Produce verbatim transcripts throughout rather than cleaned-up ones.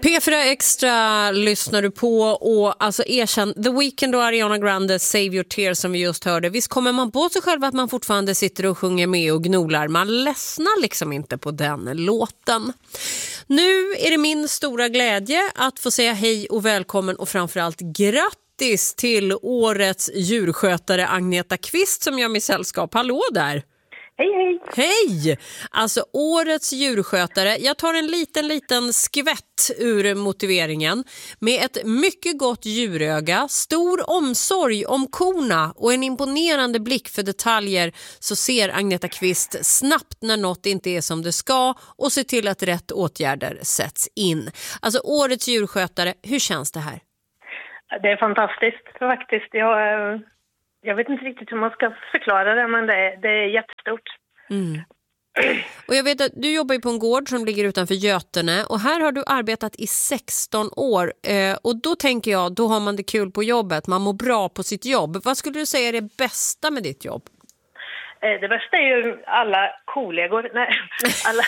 P fyra Extra lyssnar du på och alltså erkänn The Weeknd och Ariana Grande Save Your Tears som vi just hörde. Visst kommer man på sig själv att man fortfarande sitter och sjunger med och gnolar. Man ledsnar liksom inte på den låten. Nu är det min stora glädje att få säga hej och välkommen och framförallt grattis till årets djurskötare Agneta Kvist som gör mig sällskap. Hallå där! Hej, hej! Hej! Alltså årets djurskötare. Jag tar en liten, liten skvätt ur motiveringen. Med ett mycket gott djuröga, stor omsorg om korna och en imponerande blick för detaljer så ser Agneta Kvist snabbt när något inte är som det ska och ser till att rätt åtgärder sätts in. Alltså årets djurskötare, hur känns det här? Det är fantastiskt faktiskt. Jag... Jag vet inte riktigt hur man ska förklara det, men det är, det är jättestort. Mm. Och jag vet att du jobbar ju på en gård som ligger utanför Götene och här har du arbetat i sexton år. Eh, och då tänker jag, då har man det kul på jobbet, man mår bra på sitt jobb. Vad skulle du säga är det bästa med ditt jobb? Eh, det bästa är ju alla kollegor. Nej, alla...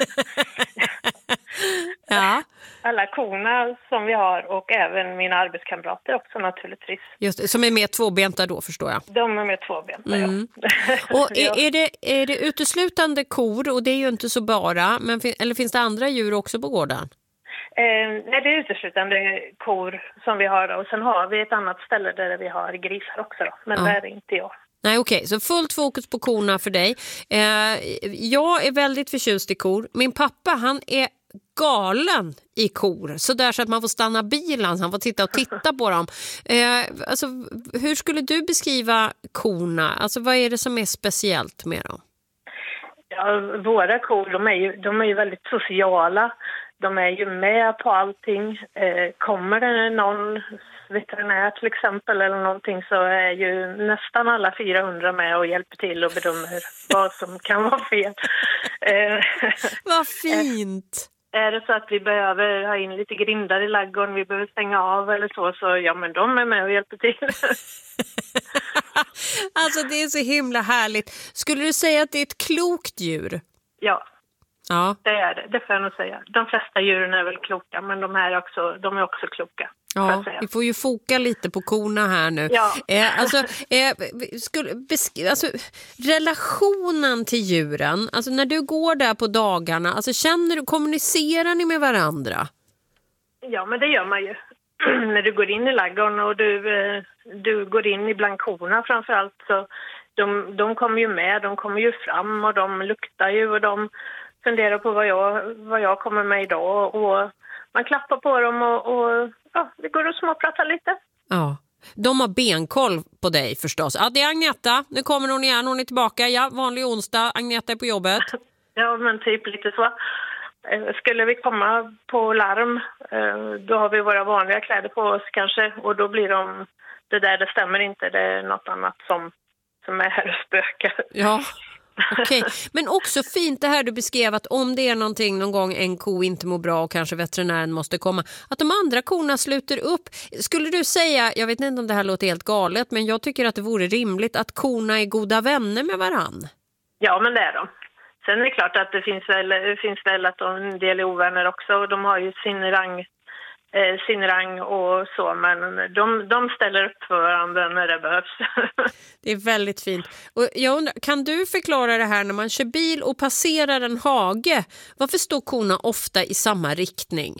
ja. Alla korna som vi har och även mina arbetskamrater också naturligtvis. Just det, som är med tvåbenta då förstår jag. De är med tvåbenta, mm. ja. Och är, är, det, är det uteslutande kor och det är ju inte så bara, men, eller finns det andra djur också på gården? Eh, nej, det är uteslutande kor som vi har och sen har vi ett annat ställe där vi har grisar också då, men ja. Där är inte jag. Nej okej, okay. Så fullt fokus på korna för dig. Eh, jag är väldigt förtjust i kor. Min pappa han är galen i kor. Så där så att man får stanna bilen, han får titta och titta på dem. Eh, alltså, hur skulle du beskriva korna? Alltså vad är det som är speciellt med dem? Ja, våra kor de är, ju, de är ju väldigt sociala. De är ju med på allting. Eh, kommer det någon veterinär till exempel eller någonting så är ju nästan alla fyrahundra med och hjälper till och bedömer vad som kan vara fel. Eh, vad fint! Är det så att vi behöver ha in lite grindar i ladugården, vi behöver stänga av eller så, så ja men de är med och hjälper till. Alltså det är så himla härligt. Skulle du säga att det är ett klokt djur? Ja. Ja. Det är det, det får jag nog säga. De flesta djuren är väl kloka, men de här är också, de är också kloka. Ja, vi får ju foka lite på korna här nu. Ja. Eh, alltså, eh, skulle besk- alltså, relationen till djuren, alltså när du går där på dagarna, alltså känner du, kommunicerar ni med varandra? Ja, men det gör man ju. När du går in i ladugården och du, eh, du går in ibland korna framförallt så de, de kommer ju med, de kommer ju fram och de luktar ju och de funderar på vad jag, vad jag kommer med idag och man klappar på dem och, och ja, det går att småprata lite. Ja, de har benkoll på dig förstås. Ja, det är Agneta. Nu kommer hon igen, hon är tillbaka. Ja, vanlig onsdag. Agneta är på jobbet. Ja, men typ lite så. Skulle vi komma på larm, då har vi våra vanliga kläder på oss kanske. Och då blir de, det där det stämmer inte, det är något annat som, som är här och spökar. Ja. Okej, okay. Men också fint det här du beskrev att om det är någonting någon gång en ko inte mår bra och kanske veterinären måste komma, att de andra korna sluter upp. Skulle du säga, jag vet inte om det här låter helt galet, men jag tycker att det vore rimligt att korna är goda vänner med varann. Ja, men det är de. Sen är det klart att det finns väl, det finns väl att de, en del är ovänner också och de har ju sin rang Eh, sin rang och så, men de, de ställer upp för varandra när det behövs. Det är väldigt fint. Och jag undrar, kan du förklara det här när man kör bil och passerar en hage? Varför står korna ofta i samma riktning?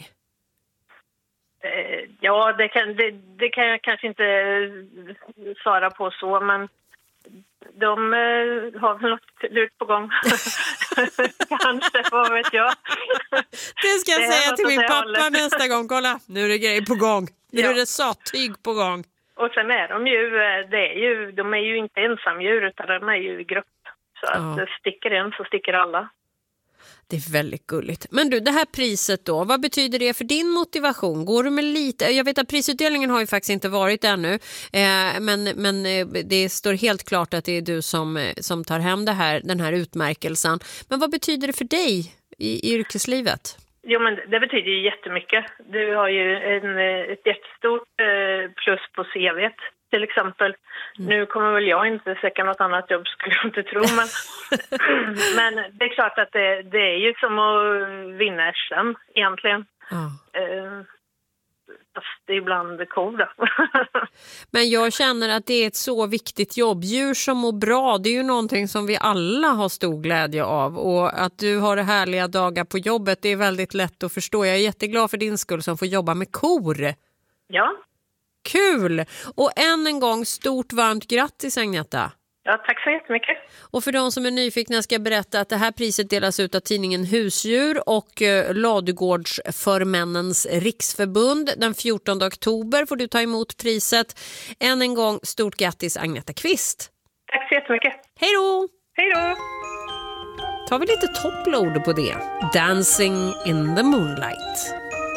Eh, ja, det kan, det, det kan jag kanske inte svara på så, men de eh, har väl något lurt på gång. Kanske, vad vet jag. Det ska jag det säga till min pappa hållet. Nästa gång. Kolla, nu är det grejer på gång. Nu ja. Är det sattyg på gång. Och sen är de ju, det är ju, de är ju inte ensamdjur utan de är ju i grupp. Så ja. Att sticker en så sticker alla. Det är väldigt gulligt. Men du, det här priset då, vad betyder det för din motivation? Går du med lite? Jag vet att prisutdelningen har ju faktiskt inte varit ännu. Eh, men men det står helt klart att det är du som, som tar hem det här, den här utmärkelsen. Men vad betyder det för dig i, i yrkeslivet? Jo, men det betyder ju jättemycket. Du har ju en, ett jättestort plus på C V:t. Till exempel, mm. nu kommer väl jag inte söka något annat jobb skulle jag inte tro, men, men det är klart att det, det är ju som att vinna S M egentligen. Ja. Eh, fast det är ibland kor då. Men jag känner att det är ett så viktigt jobb. Djur som mår bra, det är ju någonting som vi alla har stor glädje av. Och att du har härliga dagar på jobbet, det är väldigt lätt att förstå. Jag är jätteglad för din skull som får jobba med kor. Ja. Kul! Och än en gång, stort varmt grattis Agneta. Ja, tack så jättemycket. Och för de som är nyfikna ska jag berätta att det här priset delas ut av tidningen Husdjur och eh, Ladugårdsförmännens riksförbund. Den fjortonde oktober får du ta emot priset. Än en gång, stort grattis Agneta Kvist. Tack så jättemycket. Hej då! Hej då! Tar vi lite toppload på det. Dancing in the moonlight.